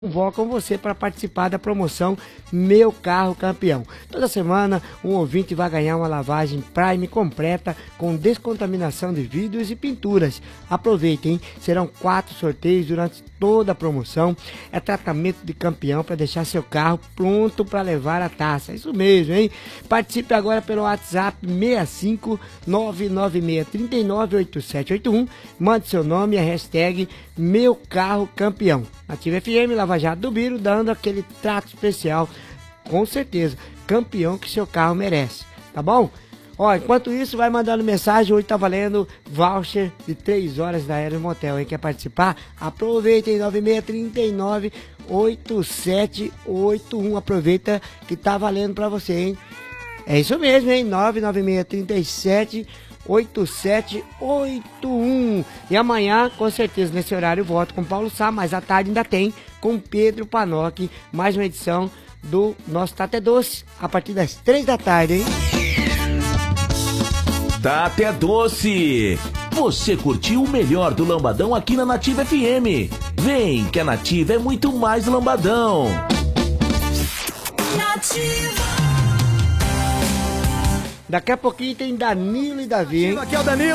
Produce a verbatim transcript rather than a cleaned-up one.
Convocam você para participar da promoção Meu Carro Campeão. Toda semana um ouvinte vai ganhar uma lavagem Prime completa com descontaminação de vidros e pinturas. Aproveitem, hein? Serão quatro sorteios durante toda a promoção. É tratamento de campeão para deixar seu carro pronto para levar a taça. Isso mesmo, hein? Participe agora pelo WhatsApp seis cinco nove nove seis três nove oito sete oito um. Mande seu nome e a hashtag Meu Carro Campeão. Nativa F M, Lava Jato do Biro, dando aquele trato especial, com certeza, campeão que seu carro merece, tá bom? Ó, enquanto isso, vai mandando mensagem, hoje tá valendo voucher de três horas da Aero Motel, hein? Quer participar? Aproveitem, nove seis três nove oito sete oito um, aproveita que tá valendo pra você, hein? É isso mesmo, hein? nove nove seis três sete oito sete oito um. E amanhã, com certeza, nesse horário, volto com Paulo Sá, mas à tarde ainda tem com Pedro Panoc, mais uma edição do nosso Tá Até Doce, a partir das três da tarde, hein? Tá Até Doce! Você curtiu o melhor do Lambadão aqui na Nativa F M. Vem, que a Nativa é muito mais Lambadão. Nativa. Daqui a pouquinho tem Danilo e Davi, hein? Aqui é o Danilo.